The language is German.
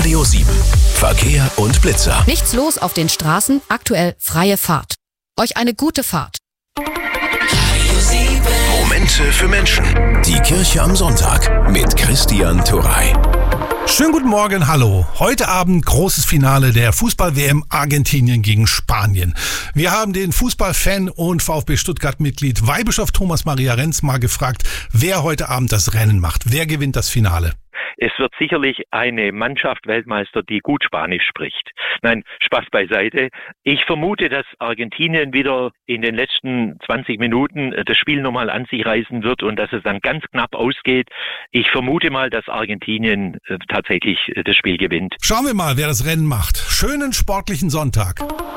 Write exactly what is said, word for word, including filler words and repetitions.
Radio sieben. Verkehr und Blitzer. Nichts los auf den Straßen, aktuell freie Fahrt. Euch eine gute Fahrt. Momente für Menschen. Die Kirche am Sonntag mit Christian Turrey. Schönen guten Morgen, hallo. Heute Abend großes Finale der Fußball-W M Argentinien gegen Spanien. Wir haben den Fußballfan und VfB Stuttgart-Mitglied Weihbischof Thomas Maria Renz mal gefragt, wer heute Abend das Rennen macht. Wer gewinnt das Finale? Es wird sicherlich eine Mannschaft Weltmeister, die gut Spanisch spricht. Nein, Spaß beiseite. Ich vermute, dass Argentinien wieder in den letzten zwanzig Minuten das Spiel nochmal an sich reißen wird und dass es dann ganz knapp ausgeht. Ich vermute mal, dass Argentinien tatsächlich das Spiel gewinnt. Schauen wir mal, wer das Rennen macht. Schönen sportlichen Sonntag.